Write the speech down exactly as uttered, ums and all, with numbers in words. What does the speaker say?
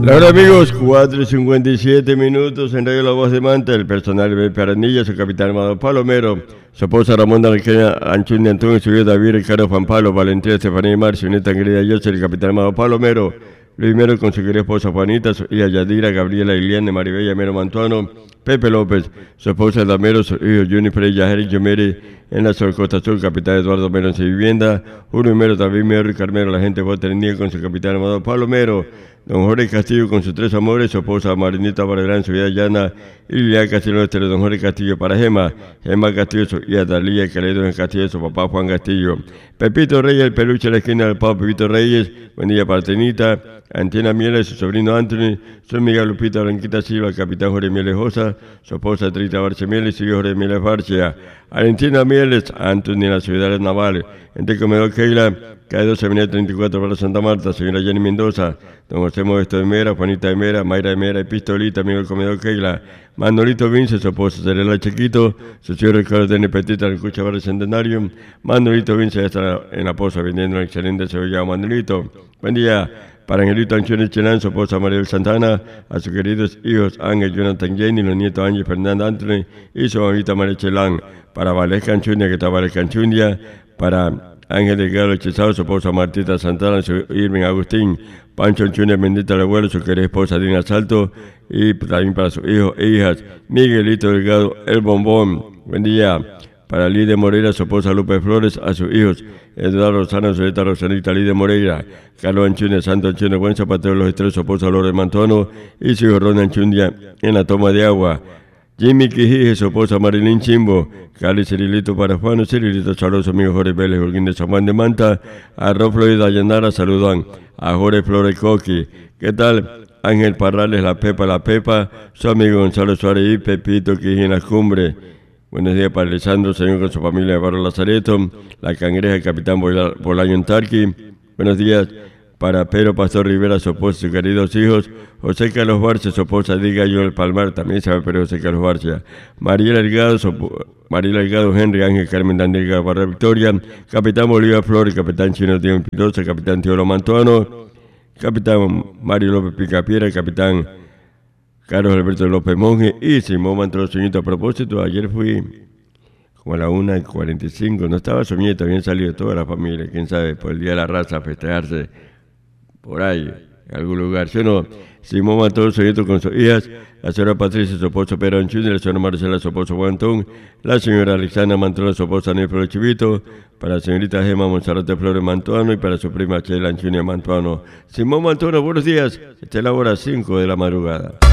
Hola amigos, cuatro y cincuenta y siete minutos en Radio La Voz de Manta, el personal de Paranilla, su capitán Amado Palomero, su esposa Ramón Arquena, Anchún de Antonio, su hijo David, Ricardo Juan Pablo, Valentina Estefanía y Marcio, neta querida José, el capitán Amado Palomero, Luis Mero con su querida esposa Juanita, su hija Yadira, Gabriela Iliane, Maribella Mero Mantuano, Pepe López, su esposa Damero, su hijo Juniper Yajer Yomeri, en la Costa Sur, capitán Eduardo Mero en su vivienda, Julio Mero, David Mero y Carmelo, la gente vota en día con su capitán Amado Palomero, don Jorge Castillo con sus tres amores, su esposa Marinita Barrerán, su hija Llana, y Lilian Castillo, este don Jorge Castillo para Gema, Gema Castillo, su hija Dalía, Caledo en Castillo, su papá Juan Castillo, Pepito Reyes, el peluche de la esquina del Papa Pepito Reyes, buen día para Tenita, Antina Mieles, su sobrino Anthony, su amiga Lupita Blanquita Silva, el capitán Jorge Mieles Josa, su esposa Trita Barche Mieles, su hijo Jorge Mieles Barcia, Valentina Mieles, Anthony en la ciudad de Naval, entre comedor Keila, calle doce, avenida treinta y cuatro para Santa Marta, señora Jenny Mendoza, don José Modesto de Mera, Juanita de Mera, Mayra de Mera y Pistolita, amigo del comedor Keila, Manolito Vince, su esposa Cerela Chiquito, su señor Ricardo de Petita, en el Cucha Barrio Centenario, Manolito Vince ya está en la posa vendiendo un excelente cebollado. Manolito, buen día. Para Angelito Anchones Chenán, su esposa María Santana, a sus queridos hijos Ángel, Jonathan Jenny, los nietos Ángel, Fernanda Anthony y su mamita María Chelán. Para Valesca Anchunia, que está Valesca Anchunia. Para Ángel Delgado Chezao, su esposa Martita Santana, su Irving Agustín. Pancho Anchunia, bendita el abuelo, su querida esposa Dina Salto. Y también para sus hijos e hijas, Miguelito Delgado, el bombón. Buen día. Para Lidia Moreira, su esposa Lupe Flores, a sus hijos Eduardo Rosana, su nieta Rosanita Lidia Moreira, Carlos Anchunes, Santo Anchunes, Buen Zapatero, los Estrellas, su esposa Lore Mantuano y su hijo Ron Anchundia en la toma de agua. Jimmy Quijije, su esposa Marilyn Chimbo, Cali Cirilito para Juan, Cirilito Charlos, su amigo Jorge Vélez, Jorgín de San Juan de Manta, a Ro Florida Dayanara, saludan a Jorge Flores Coqui. ¿Qué tal? Ángel Parrales, la Pepa, la Pepa, su amigo Gonzalo Suárez y Pepito Quijije en la cumbre. Buenos días para Alessandro, señor con su familia de Barrio Lazareto, la Cangreja, el capitán Bolaño en Tarqui. Buenos días para Pedro Pastor Rivera, su esposa y sus queridos hijos. José Carlos Barcia, su esposa Diga yo el Palmar, también se llama Pedro José Carlos Barcia. María Delgado, María Delgado Henry, Ángel Carmen Dandilga Barra Victoria, capitán Bolívar Flores, capitán Chino Tío Pirosa, capitán Teodoro Mantuano, capitán Mario López Picapiera, capitán Carlos Alberto López Monge y Simón Mantro Soñito. A propósito, ayer fui como a la una y cuarenta y cinco, no estaba Soñito, habían salido toda la familia, quién sabe, por el Día de la Raza, a festejarse por ahí, en algún lugar. Yo no, Simón Mantro Soñito con sus hijas, la señora Patricia, su esposo Pedro Anchuni, la señora Marcela, su esposo Juan Antón, la señora Alexandra Mantuano, su esposa Ney Flores Chivito, para la señorita Gema Monserrate Flores Mantuano y para su prima Chela Anchunia Mantuano. Simón Mantuano, buenos días, esta es la hora cinco de la madrugada.